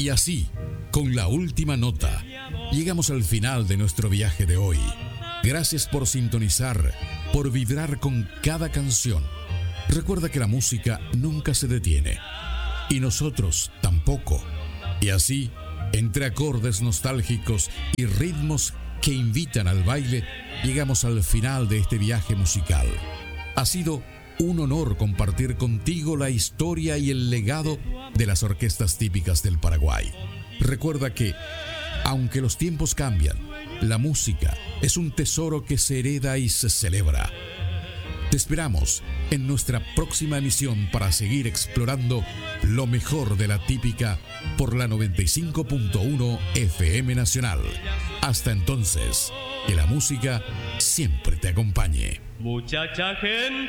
Y así, con la última nota, llegamos al final de nuestro viaje de hoy. Gracias por sintonizar, por vibrar con cada canción. Recuerda que la música nunca se detiene, y nosotros tampoco. Y así, entre acordes nostálgicos y ritmos que invitan al baile, llegamos al final de este viaje musical. Ha sido un honor compartir contigo la historia y el legado de las orquestas típicas del Paraguay. Recuerda que, aunque los tiempos cambian, la música es un tesoro que se hereda y se celebra. Te esperamos en nuestra próxima emisión para seguir explorando lo mejor de la típica por la 95.1 FM Nacional. Hasta entonces, que la música siempre te acompañe. Muchacha gente